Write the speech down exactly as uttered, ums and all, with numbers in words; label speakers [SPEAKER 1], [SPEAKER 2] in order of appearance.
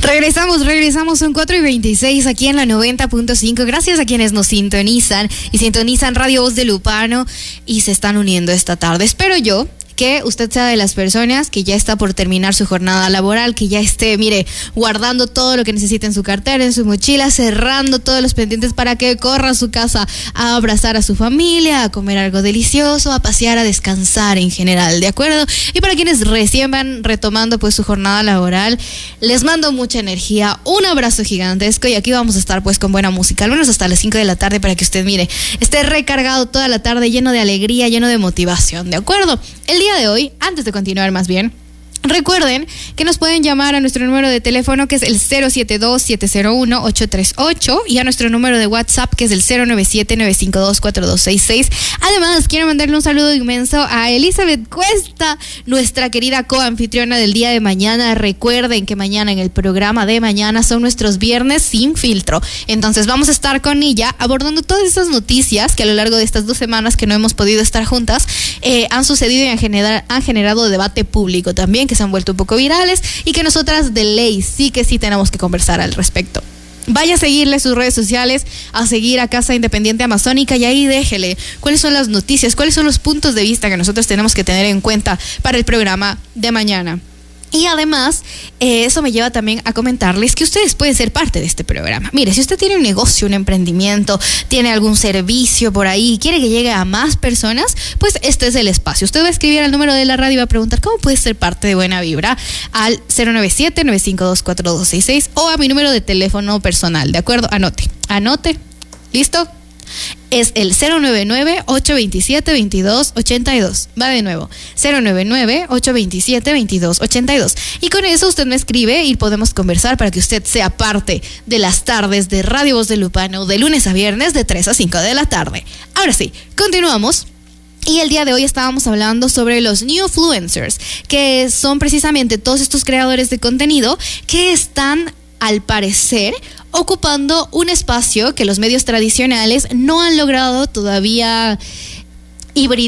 [SPEAKER 1] Regresamos, regresamos, son cuatro y veintiséis aquí en la noventa punto cinco. Gracias a quienes nos sintonizan y sintonizan Radio Voz de Lupano y se están uniendo esta tarde. Espero yo que usted sea de las personas que ya está por terminar su jornada laboral, que ya esté, mire, guardando todo lo que necesita en su cartera, en su mochila, cerrando todos los pendientes para que corra a su casa a abrazar a su familia, a comer algo delicioso, a pasear, a descansar en general, ¿de acuerdo? Y para quienes recién van retomando pues su jornada laboral, les mando mucha energía, un abrazo gigantesco y aquí vamos a estar pues con buena música, al menos hasta las cinco de la tarde para que usted, mire, esté recargado toda la tarde, lleno de alegría, lleno de motivación, ¿de acuerdo? El día de hoy, antes de continuar más bien, recuerden que nos pueden llamar a nuestro número de teléfono que es el cero siete dos, siete cero uno, ocho tres ocho y a nuestro número de WhatsApp que es el cero nueve siete, nueve cinco dos, cuatro dos seis seis. Además, quiero mandarle un saludo inmenso a Elizabeth Cuesta, nuestra querida coanfitriona del día de mañana. Recuerden que mañana en el programa de mañana son nuestros viernes sin filtro. Entonces vamos a estar con ella abordando todas esas noticias que a lo largo de estas dos semanas que no hemos podido estar juntas eh, han sucedido y han, generar, han generado debate público también, que se han vuelto un poco virales y que nosotras de ley sí que sí tenemos que conversar al respecto. Vaya a seguirle sus redes sociales, a seguir a Casa Independiente Amazónica y ahí déjele cuáles son las noticias, cuáles son los puntos de vista que nosotros tenemos que tener en cuenta para el programa de mañana. Y además, eh, eso me lleva también a comentarles que ustedes pueden ser parte de este programa. Mire, si usted tiene un negocio, un emprendimiento, tiene algún servicio por ahí y quiere que llegue a más personas, pues este es el espacio. Usted va a escribir al número de la radio y va a preguntar cómo puede ser parte de Buena Vibra al cero nueve siete, nueve cinco dos, cuatro dos seis seis o a mi número de teléfono personal, ¿de acuerdo? Anote, anote, ¿listo? Es el cero nueve nueve, ocho dos siete, veintidós ochenta y dos. Va de nuevo, cero nueve nueve, ocho dos siete, veintidós ochenta y dos. Y con eso usted me escribe y podemos conversar para que usted sea parte de las tardes de Radio Voz de Lupano de lunes a viernes de tres a cinco de la tarde. Ahora sí, continuamos. Y el día de hoy estábamos hablando sobre los newfluencers, que son precisamente todos estos creadores de contenido que están, al parecer, ocupando un espacio que los medios tradicionales no han logrado todavía hibridar